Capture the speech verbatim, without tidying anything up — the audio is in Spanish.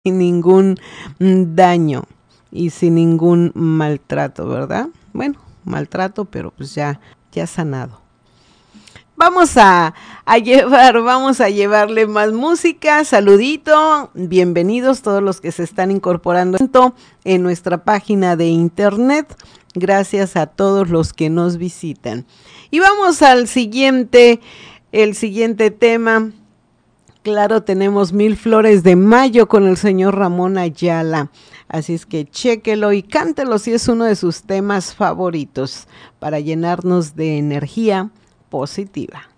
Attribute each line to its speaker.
Speaker 1: sin ningún mm, daño y sin ningún maltrato, ¿verdad? Bueno, maltrato, pero pues ya, ya sanado. Vamos a, a llevar, vamos a llevarle más música, saludito, bienvenidos todos los que se están incorporando en nuestra página de internet, gracias a todos los que nos visitan. Y vamos al siguiente, el siguiente tema. Claro, tenemos Mil Flores de Mayo con el señor Ramón Ayala. Así es que chéquelo y cántelo si es uno de sus temas favoritos para llenarnos de energía positiva.